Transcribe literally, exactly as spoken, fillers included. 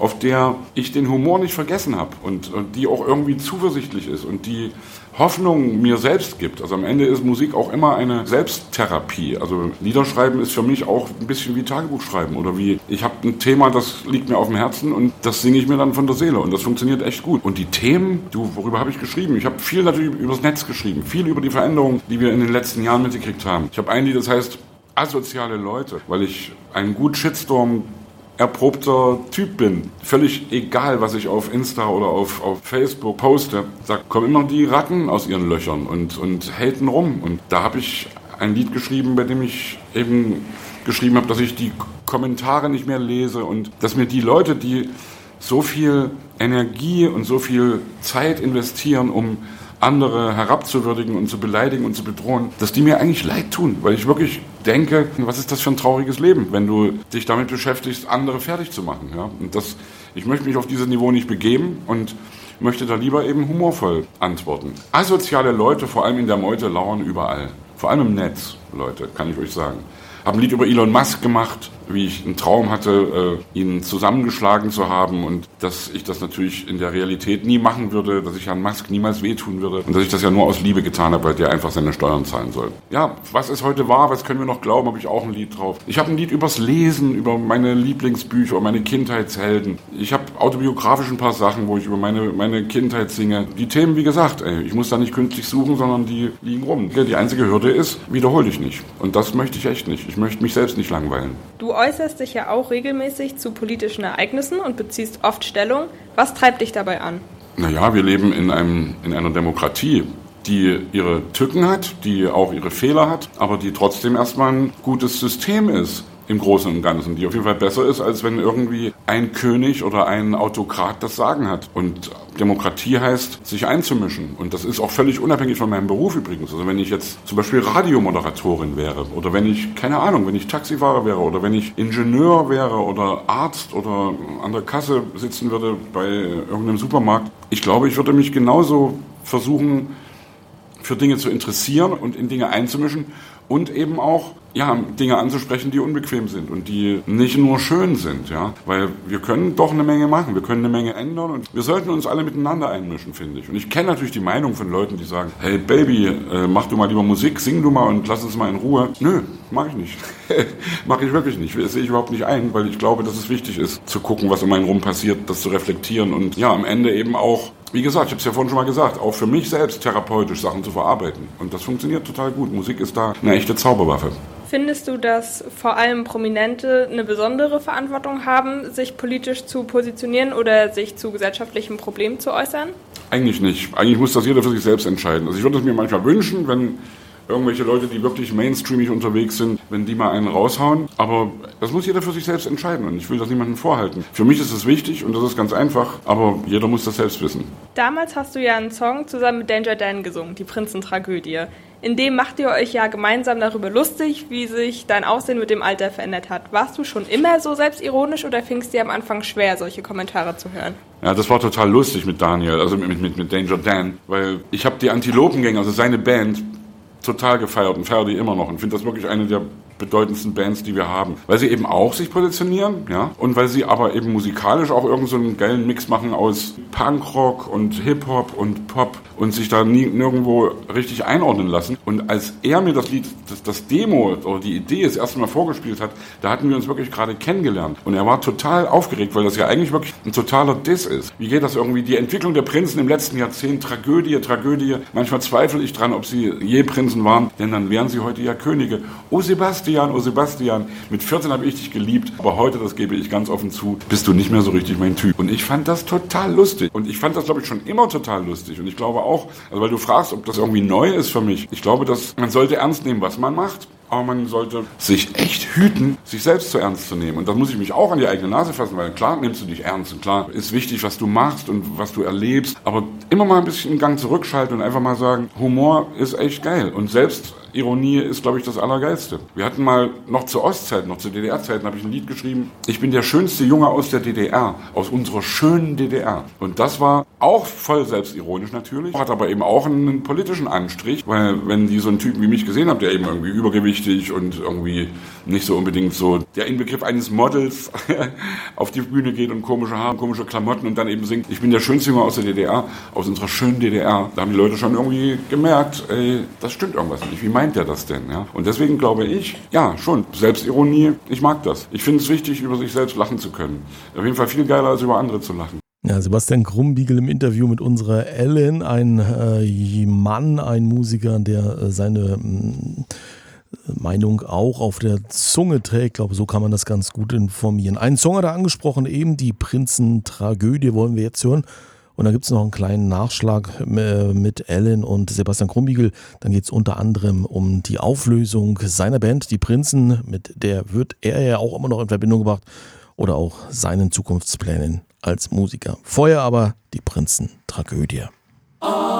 auf der ich den Humor nicht vergessen habe und, und die auch irgendwie zuversichtlich ist und die Hoffnung mir selbst gibt. Also am Ende ist Musik auch immer eine Selbsttherapie. Also Liederschreiben ist für mich auch ein bisschen wie Tagebuchschreiben oder wie, ich habe ein Thema, das liegt mir auf dem Herzen und das singe ich mir dann von der Seele und das funktioniert echt gut. Und die Themen, du, worüber habe ich geschrieben? Ich habe viel natürlich übers Netz geschrieben, viel über die Veränderungen, die wir in den letzten Jahren mitgekriegt haben. Ich habe ein Lied, das heißt Asoziale Leute, weil ich einen gut Shitstorm erprobter Typ bin. Völlig egal, was ich auf Insta oder auf, auf Facebook poste. Da kommen immer die Ratten aus ihren Löchern und, und haten rum. Und da habe ich ein Lied geschrieben, bei dem ich eben geschrieben habe, dass ich die Kommentare nicht mehr lese und dass mir die Leute, die so viel Energie und so viel Zeit investieren, um andere herabzuwürdigen und zu beleidigen und zu bedrohen, dass die mir eigentlich leid tun, weil ich wirklich denke, was ist das für ein trauriges Leben, wenn du dich damit beschäftigst, andere fertig zu machen. Ja? Und das, ich möchte mich auf dieses Niveau nicht begeben und möchte da lieber eben humorvoll antworten. Asoziale Leute, vor allem in der Meute, lauern überall. Vor allem im Netz, Leute, kann ich euch sagen. Habe ein Lied über Elon Musk gemacht, wie ich einen Traum hatte, äh, ihn zusammengeschlagen zu haben und dass ich das natürlich in der Realität nie machen würde, dass ich Herrn Musk niemals wehtun würde und dass ich das ja nur aus Liebe getan habe, weil der einfach seine Steuern zahlen soll. Ja, was ist heute wahr, was können wir noch glauben, habe ich auch ein Lied drauf. Ich habe ein Lied übers Lesen, über meine Lieblingsbücher, über meine Kindheitshelden. Ich habe autobiografisch ein paar Sachen, wo ich über meine, meine Kindheit singe. Die Themen, wie gesagt, ey, ich muss da nicht künstlich suchen, sondern die liegen rum. Die einzige Hürde ist, wiederhol dich nicht. Und das möchte ich echt nicht. Ich möchte mich selbst nicht langweilen. Du äußerst dich ja auch regelmäßig zu politischen Ereignissen und beziehst oft Stellung. Was treibt dich dabei an? Naja, wir leben in, einem, in einer Demokratie, die ihre Tücken hat, die auch ihre Fehler hat, aber die trotzdem erstmal ein gutes System ist. Im Großen und Ganzen, die auf jeden Fall besser ist, als wenn irgendwie ein König oder ein Autokrat das Sagen hat. Und Demokratie heißt, sich einzumischen. Und das ist auch völlig unabhängig von meinem Beruf übrigens. Also wenn ich jetzt zum Beispiel Radiomoderatorin wäre oder wenn ich, keine Ahnung, wenn ich Taxifahrer wäre oder wenn ich Ingenieur wäre oder Arzt oder an der Kasse sitzen würde bei irgendeinem Supermarkt. Ich glaube, ich würde mich genauso versuchen, für Dinge zu interessieren und in Dinge einzumischen und eben auch ja, Dinge anzusprechen, die unbequem sind und die nicht nur schön sind, ja, weil wir können doch eine Menge machen, wir können eine Menge ändern und wir sollten uns alle miteinander einmischen, finde ich. Und ich kenne natürlich die Meinung von Leuten, die sagen, hey Baby, äh, mach du mal lieber Musik, sing du mal und lass uns mal in Ruhe. Nö, mach ich nicht. Mach ich wirklich nicht. Das sehe ich überhaupt nicht ein, weil ich glaube, dass es wichtig ist, zu gucken, was um einen rum passiert, das zu reflektieren und ja, am Ende eben auch, wie gesagt, ich habe es ja vorhin schon mal gesagt, auch für mich selbst therapeutisch Sachen zu verarbeiten. Und das funktioniert total gut. Musik ist da eine echte Zauberwaffe. Findest du, dass vor allem Prominente eine besondere Verantwortung haben, sich politisch zu positionieren oder sich zu gesellschaftlichen Problemen zu äußern? Eigentlich nicht. Eigentlich muss das jeder für sich selbst entscheiden. Also ich würde es mir manchmal wünschen, wenn irgendwelche Leute, die wirklich mainstreamig unterwegs sind, wenn die mal einen raushauen. Aber das muss jeder für sich selbst entscheiden und ich will das niemandem vorhalten. Für mich ist es wichtig und das ist ganz einfach, aber jeder muss das selbst wissen. Damals hast du ja einen Song zusammen mit Danger Dan gesungen, die Prinzentragödie. In dem macht ihr euch ja gemeinsam darüber lustig, wie sich dein Aussehen mit dem Alter verändert hat. Warst du schon immer so selbstironisch oder fing es dir am Anfang schwer, solche Kommentare zu hören? Ja, das war total lustig mit Daniel, also mit, mit, mit Danger Dan, weil ich habe die Antilopengänge, also seine Band, total gefeiert und feiere die immer noch und finde das wirklich eine der bedeutendsten Bands, die wir haben. Weil sie eben auch sich positionieren, ja, und weil sie aber eben musikalisch auch irgend so einen geilen Mix machen aus Punkrock und Hip-Hop und Pop und sich da nie, nirgendwo richtig einordnen lassen. Und als er mir das Lied, das, das Demo oder die Idee das erste Mal vorgespielt hat, da hatten wir uns wirklich gerade kennengelernt. Und er war total aufgeregt, weil das ja eigentlich wirklich ein totaler Diss ist. Wie geht das irgendwie? Die Entwicklung der Prinzen im letzten Jahrzehnt, Tragödie, Tragödie. Manchmal zweifle ich dran, ob sie je Prinzen waren, denn dann wären sie heute ja Könige. Oh Sebastian, oh Sebastian, mit vierzehn habe ich dich geliebt, aber heute, das gebe ich ganz offen zu, bist du nicht mehr so richtig mein Typ. Und ich fand das total lustig. Und ich fand das, glaube ich, schon immer total lustig. Und ich glaube auch, also weil du fragst, ob das irgendwie neu ist für mich. Ich glaube, dass man sollte ernst nehmen, was man macht. Aber man sollte sich echt hüten, sich selbst zu ernst zu nehmen. Und da muss ich mich auch an die eigene Nase fassen, weil klar nimmst du dich ernst und klar ist wichtig, was du machst und was du erlebst. Aber immer mal ein bisschen einen Gang zurückschalten und einfach mal sagen, Humor ist echt geil. Und Selbstironie ist, glaube ich, das Allergeilste. Wir hatten mal noch zur Ostzeit, noch zu D D R-Zeiten, habe ich ein Lied geschrieben. Ich bin der schönste Junge aus der D D R, aus unserer schönen D D R. Und das war auch voll selbstironisch natürlich, hat aber eben auch einen politischen Anstrich, weil wenn die so einen Typen wie mich gesehen haben, der eben irgendwie übergewichtig und irgendwie nicht so unbedingt so der Inbegriff eines Models auf die Bühne geht und komische Haare, komische Klamotten und dann eben singt, ich bin der schönste Junge aus der D D R, aus unserer schönen D D R. Da haben die Leute schon irgendwie gemerkt, ey, das stimmt irgendwas nicht. Wie meint der das denn? Ja? Und deswegen glaube ich, ja, schon, Selbstironie, ich mag das. Ich finde es wichtig, über sich selbst lachen zu können. Auf jeden Fall viel geiler, als über andere zu lachen. Ja, Sebastian Krumbiegel im Interview mit unserer Ellen, ein äh, Mann, ein Musiker, der äh, seine äh, Meinung auch auf der Zunge trägt. Ich glaube, so kann man das ganz gut informieren. Einen Song hat er angesprochen, eben die Prinzentragödie wollen wir jetzt hören. Und da gibt es noch einen kleinen Nachschlag äh, mit Ellen und Sebastian Krumbiegel. Dann geht es unter anderem um die Auflösung seiner Band, die Prinzen, mit der wird er ja auch immer noch in Verbindung gebracht. Oder auch seinen Zukunftsplänen als Musiker. Vorher aber die Prinzentragödie.